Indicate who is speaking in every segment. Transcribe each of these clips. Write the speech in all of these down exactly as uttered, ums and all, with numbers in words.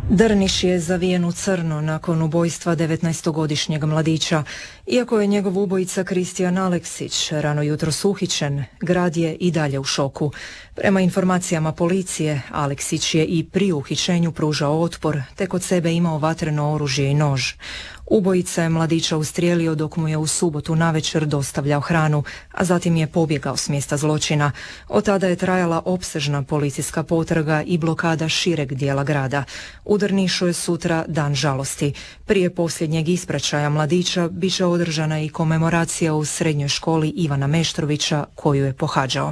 Speaker 1: Drniš je zavijen u crno nakon ubojstva devetnaestogodišnjeg mladića. Iako je njegov ubojica Kristijan Aleksić rano jutros uhićen, grad je i dalje u šoku. Prema informacijama policije, Aleksić je i pri uhićenju pružao otpor, te kod sebe imao vatreno oružje i nož. Ubojica je mladića ustrijelio dok mu je u subotu navečer dostavljao hranu, a zatim je pobjegao s mjesta zločina. Od tada je trajala opsežna policijska potraga i blokada šireg dijela grada. U Drnišu je sutra dan žalosti. Prije posljednjeg ispraćaja mladića bit će održana i komemoracija u srednjoj školi Ivana Meštrovića koju je pohađao.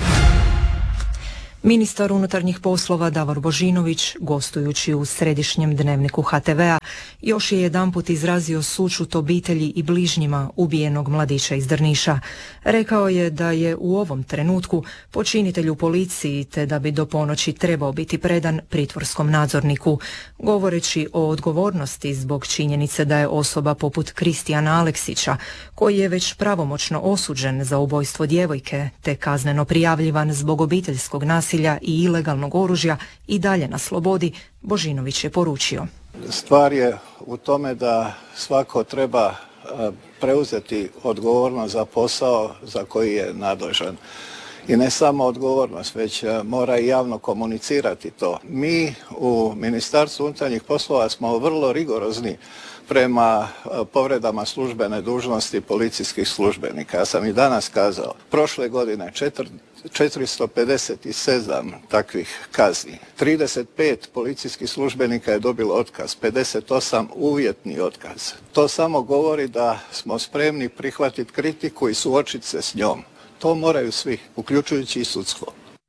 Speaker 1: Ministar unutarnjih poslova Davor Božinović, gostujući u središnjem dnevniku ha te vea, još je jedanput izrazio sućut obitelji i bližnjima ubijenog mladića iz Drniša. Rekao je da je u ovom trenutku počinitelj u policiji te da bi do ponoći trebao biti predan pritvorskom nadzorniku. Govoreći o odgovornosti zbog činjenice da je osoba poput Kristijana Aleksića, koji je već pravomoćno osuđen za ubojstvo djevojke te kazneno prijavljivan zbog obiteljskog nasilja i ilegalnog oružja i dalje na slobodi, Božinović je poručio.
Speaker 2: Stvar je u tome da svako treba preuzeti odgovornost za posao za koji je nadležan. I ne samo odgovornost, već mora i javno komunicirati to. Mi u Ministarstvu unutarnjih poslova smo vrlo rigorozni prema povredama službene dužnosti policijskih službenika. Ja sam i danas kazao, prošle godine četiristo pedeset sedam takvih kazni. trideset pet policijskih službenika je dobilo otkaz, pedeset osam uvjetni otkaz. To samo govori da smo spremni prihvatiti kritiku i suočiti se s njom. To moraju svi, uključujući i sudstvo.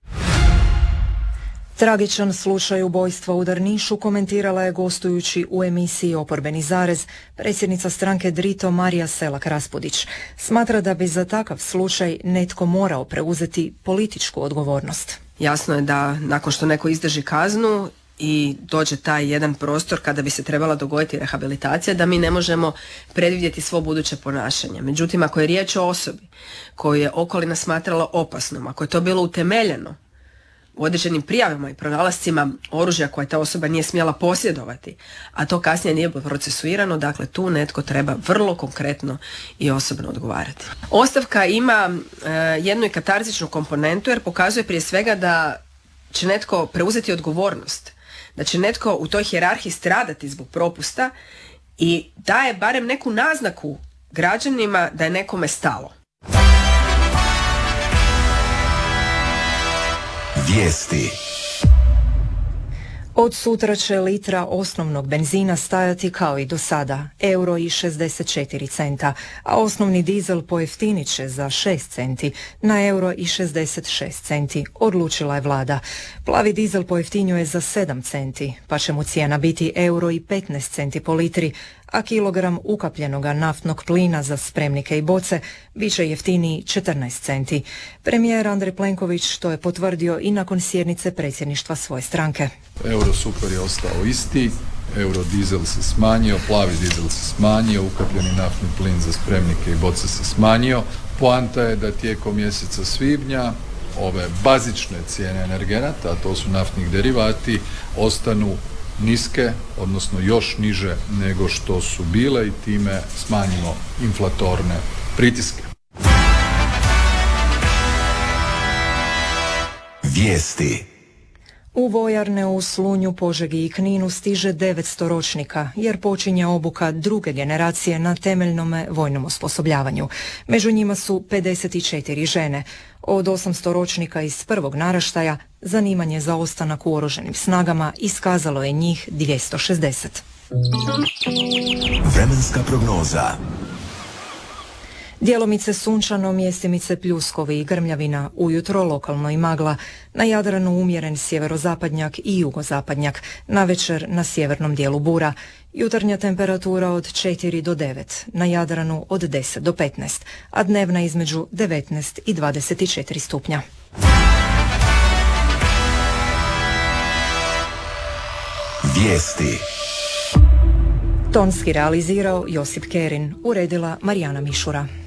Speaker 1: Tragičan slučaj ubojstva u Drnišu komentirala je gostujući u emisiji Oporbeni zarez predsjednica stranke Drito Marija Selak-Raspudić. Smatra da bi za takav slučaj netko morao preuzeti političku odgovornost.
Speaker 3: Jasno je da nakon što neko izdrži kaznu i dođe taj jedan prostor kada bi se trebala dogoditi rehabilitacija, da mi ne možemo predvidjeti svo buduće ponašanje. Međutim, ako je riječ o osobi koju je okolina smatrala opasnom, ako je to bilo utemeljeno u određenim prijavama i pronalascima oružja koje ta osoba nije smjela posjedovati, a to kasnije nije procesuirano, dakle tu netko treba vrlo konkretno i osobno odgovarati. Ostavka ima e, jednu i katarzičnu komponentu jer pokazuje prije svega da će netko preuzeti odgovornost, da će netko u toj hijerarhiji stradati zbog propusta i daje barem neku naznaku građanima da je nekome stalo.
Speaker 4: Vijesti.
Speaker 1: Od sutra će litra osnovnog benzina stajati kao i do sada, euro i šezdeset četiri centa, a osnovni dizel pojeftinit će za šest centi na euro i šezdeset šest centi, odlučila je vlada. Plavi dizel pojeftinjuje za sedam centi, pa će mu cijena biti euro i petnaest centi po litri, a kilogram ukapljenoga naftnog plina za spremnike i boce bit će jeftiniji četrnaest centi. Premijer Andrej Plenković to je potvrdio i nakon sjednice predsjedništva svoje stranke.
Speaker 5: Euro super je ostao isti, euro dizel se smanjio, plavi dizel se smanjio, ukapljeni naftni plin za spremnike i boce se smanjio. Poanta je da tijekom mjeseca svibnja ove bazične cijene energenata, a to su naftnih derivati, ostanu niske, odnosno još niže nego što su bile i time smanjimo inflatorne pritiske.
Speaker 4: Vijesti.
Speaker 1: U vojarne u Slunju, Požegi i Kninu stiže devetsto ročnika jer počinje obuka druge generacije na temeljnom vojnom osposobljavanju. Među njima su pedeset četiri žene. Od osamsto ročnika iz prvog naraštaja zanimanje za ostanak u oružanim snagama iskazalo je njih dvjesto šezdeset.
Speaker 4: Vremenska prognoza.
Speaker 1: Djelomice sunčano, mjestimice pljuskovi i grmljavina, ujutro lokalno i magla, na Jadranu umjeren sjeverozapadnjak i jugozapadnjak, navečer na sjevernom dijelu bura. Jutarnja temperatura od četiri do devet, na Jadranu od deset do petnaest, a dnevna između devetnaest i dvadeset četiri stupnja.
Speaker 4: Vijesti.
Speaker 1: Tonski realizirao Josip Kerin, uredila Marijana Mišura.